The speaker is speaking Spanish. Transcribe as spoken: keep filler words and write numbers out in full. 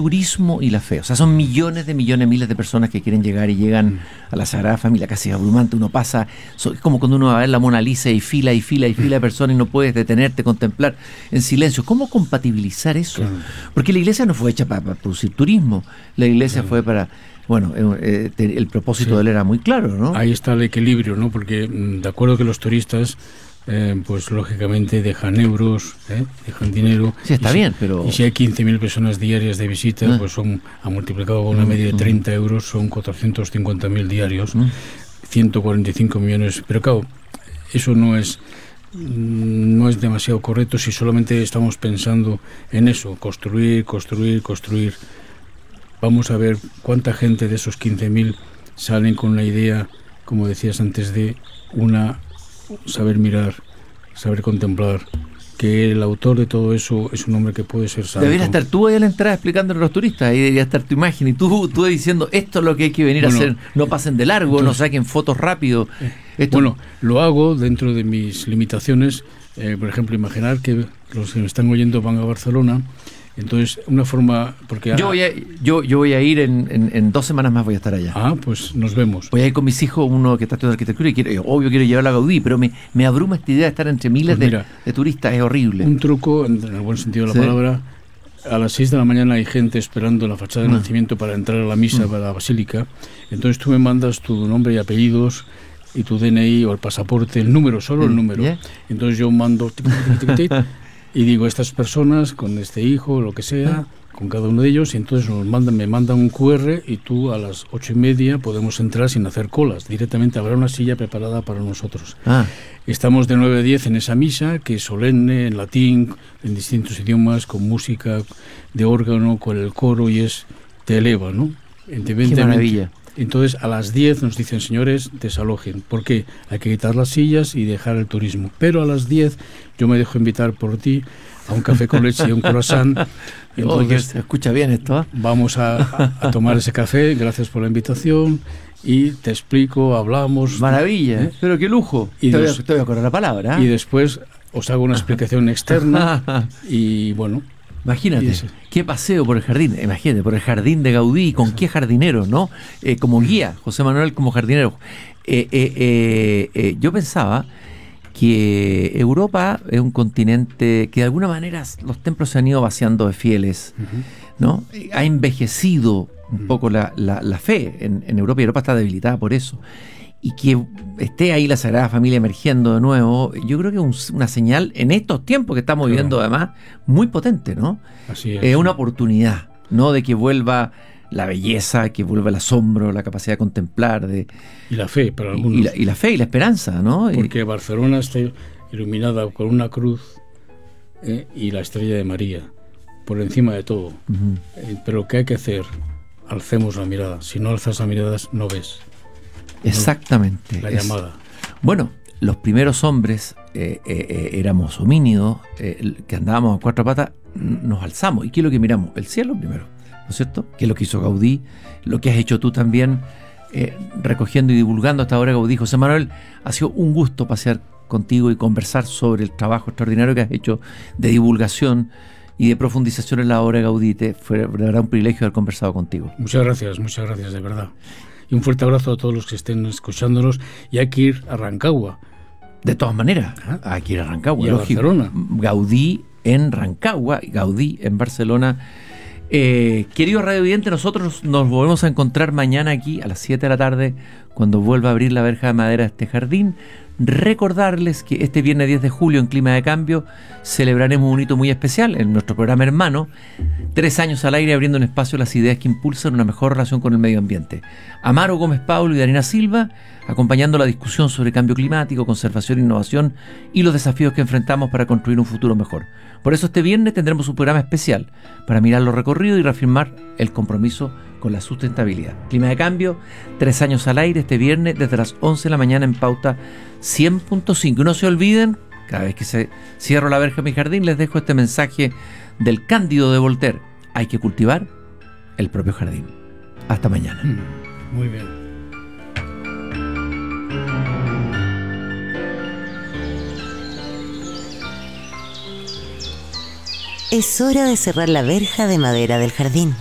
turismo y la fe. O sea, son millones de millones, miles de personas que quieren llegar y llegan a la Sagrada Familia, casi abrumante. Uno pasa, es como cuando uno va a ver la Mona Lisa y fila y fila y fila de personas y no puedes detenerte, contemplar en silencio. ¿Cómo compatibilizar eso? Claro. Porque la iglesia no fue hecha para, para producir turismo, la iglesia claro. fue para... Bueno, eh, eh, el propósito sí. de él era muy claro, ¿no? Ahí está el equilibrio, ¿no? Porque de acuerdo que los turistas... Eh, pues lógicamente dejan euros, ¿eh? dejan dinero. Sí, está y si, bien, pero... Y si hay quince mil personas diarias de visita, ah. pues son, ha multiplicado con una media de treinta euros, son cuatrocientos cincuenta mil diarios, mm. ciento cuarenta y cinco millones. Pero claro, eso no es, no es demasiado correcto si solamente estamos pensando en eso, construir, construir, construir. Vamos a ver cuánta gente de esos quince mil salen con la idea, como decías antes, de una... saber mirar, saber contemplar, que el autor de todo eso es un hombre que puede ser santo. Debería estar tú ahí a la entrada explicándole a los turistas, ahí debería estar tu imagen y tú, tú diciendo esto es lo que hay que venir bueno, a hacer, no pasen de largo, entonces, no saquen fotos rápido. Esto... Bueno, lo hago dentro de mis limitaciones, eh, por ejemplo, imaginar que los que me están oyendo van a Barcelona. Entonces, una forma... porque Yo voy a, yo, yo voy a ir en, en, en dos semanas más, voy a estar allá. Ah, pues nos vemos. Voy a ir con mis hijos, uno que está estudiando arquitectura y quiero, obvio quiero llevarlo a Gaudí, pero me, me abruma esta idea de estar entre miles pues mira, de, de turistas, es horrible. Un truco, en el buen sentido de la ¿Sí? palabra, a las seis de la mañana hay gente esperando la fachada del mm. nacimiento para entrar a la misa, mm. para la basílica. Entonces tú me mandas tu nombre y apellidos y tu D N I o el pasaporte, el número, solo el número. Yeah. Entonces yo mando... Tic, tic, tic, tic, y digo, estas personas con este hijo, lo que sea, con cada uno de ellos, y entonces nos mandan, me mandan un cu erre y tú a las ocho y media podemos entrar sin hacer colas. Directamente habrá una silla preparada para nosotros. Ah. Estamos de nueve a diez en esa misa, que es solemne, en latín, en distintos idiomas, con música de órgano, con el coro, y es te eleva, ¿no? Qué maravilla. Entonces a las diez nos dicen, señores, desalojen. ¿Por qué? Hay que quitar las sillas y dejar el turismo. Pero a las diez yo me dejo invitar por ti a un café con leche y a un croissant. Entonces, oh, se escucha bien esto, ¿eh? Vamos a, a, a tomar ese café, gracias por la invitación, y te explico, hablamos. Maravilla, ¿eh? Pero qué lujo. Y te, des, voy a, te voy a correr la palabra. ¿eh? Y después os hago una explicación externa y bueno... Imagínate, ese. Qué paseo por el jardín, imagínate, por el jardín de Gaudí, con qué jardinero, ¿no? Eh, como guía, José Manuel como jardinero. Eh, eh, eh, eh, yo pensaba que Europa es un continente que de alguna manera los templos se han ido vaciando de fieles, uh-huh. ¿no? Ha envejecido un uh-huh. poco la, la, la fe en, en Europa, y Europa está debilitada por eso. Y que esté ahí la Sagrada Familia emergiendo de nuevo, yo creo que es un, una señal en estos tiempos que estamos claro. viviendo, además, muy potente, ¿no? Así es. Es eh, una oportunidad, ¿no? De que vuelva la belleza, que vuelva el asombro, la capacidad de contemplar. De, y la fe, para algunos. Y la, y la fe y la esperanza, ¿no? Porque y, Barcelona está iluminada con una cruz eh, y la estrella de María, por encima de todo. Uh-huh. Eh, pero ¿qué hay que hacer? Alcemos la mirada. Si no alzas la mirada, no ves. Exactamente. La llamada. Es, bueno, los primeros hombres eh, eh, éramos homínidos, eh, que andábamos a cuatro patas, nos alzamos. ¿Y qué es lo que miramos? El cielo primero, ¿no es cierto? Que es lo que hizo Gaudí, lo que has hecho tú también, eh, recogiendo y divulgando hasta ahora Gaudí. José Manuel, ha sido un gusto pasear contigo y conversar sobre el trabajo extraordinario que has hecho de divulgación y de profundización en la obra de Gaudí. Te fue de verdad un privilegio haber conversado contigo. Muchas gracias, muchas gracias, de verdad. Y un fuerte abrazo a todos los que estén escuchándonos. Y hay que ir a Rancagua. De todas maneras, ¿Ah? hay que ir a Rancagua. Y a Barcelona. Gaudí en Rancagua, Gaudí en Barcelona. Eh, querido Radio Vidente, nosotros nos volvemos a encontrar mañana aquí a las siete de la tarde, cuando vuelva a abrir la verja de madera de este jardín. Recordarles que este viernes diez de julio, en Clima de Cambio, celebraremos un hito muy especial en nuestro programa hermano, tres años al aire, abriendo un espacio a las ideas que impulsan una mejor relación con el medio ambiente. Amaro Gómez Paulo y Darina Silva, acompañando la discusión sobre cambio climático, conservación, innovación y los desafíos que enfrentamos para construir un futuro mejor. Por eso este viernes tendremos un programa especial para mirar los recorridos y reafirmar el compromiso con la sustentabilidad. Clima de Cambio, tres años al aire este viernes desde las once de la mañana en Pauta cien punto cinco. No se olviden, cada vez que se cierro la verja de mi jardín, les dejo este mensaje del Cándido de Voltaire: hay que cultivar el propio jardín. Hasta mañana. Muy bien. Es hora de cerrar la verja de madera del jardín.